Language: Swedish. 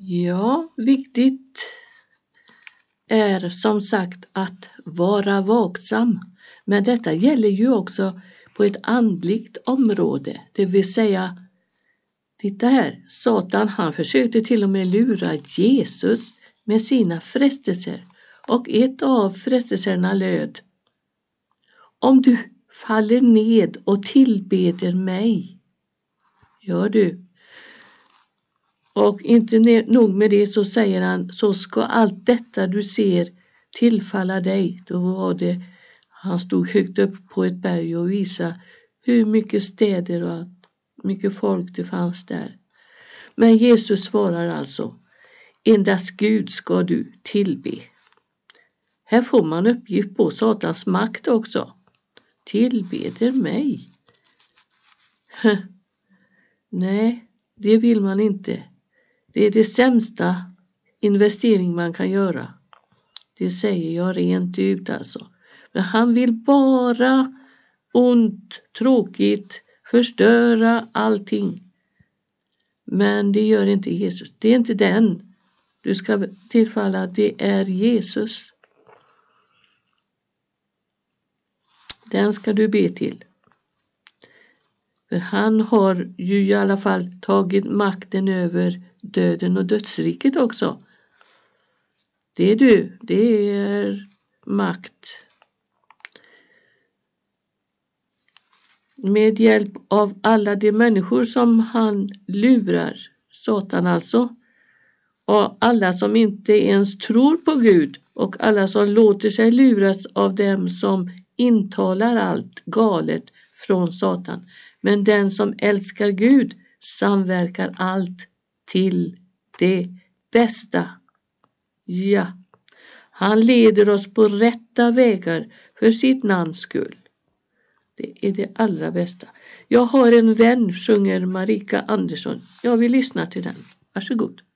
Ja, viktigt är som sagt att vara vaksam. Men detta gäller ju också på ett andligt område. Det vill säga, titta här, Satan han försökte till och med lura Jesus med sina frestelser. Och ett av frestelserna löd: om du faller ned och tillbeder mig, gör du. Och inte nog med det, så säger han, så ska allt detta du ser tillfalla dig. Då var det, han stod högt upp på ett berg och visade hur mycket städer och mycket folk det fanns där. Men Jesus svarar alltså: endast Gud ska du tillbe. Här får man uppgift på Satans makt också. Tillbeder mig. Nej, det vill man inte. Det är det sämsta investering man kan göra. Det säger jag rent ut alltså. Men han vill bara ont, tråkigt, förstöra allting. Men det gör inte Jesus. Det är inte den du ska tillfalla, det är Jesus. Den ska du be till. För han har ju i alla fall tagit makten över döden och dödsriket också. Det är du, det är makt. Med hjälp av alla de människor som han lurar, Satan alltså, och alla som inte ens tror på Gud och alla som låter sig luras av dem som intalar allt galet från Satan. Men den som älskar Gud samverkar allt till det bästa. Ja, han leder oss på rätta vägar för sitt namns skull. Det är det allra bästa. Jag har en vän, sjunger Marika Andersson. Jag vill lyssna till den. Varsågod.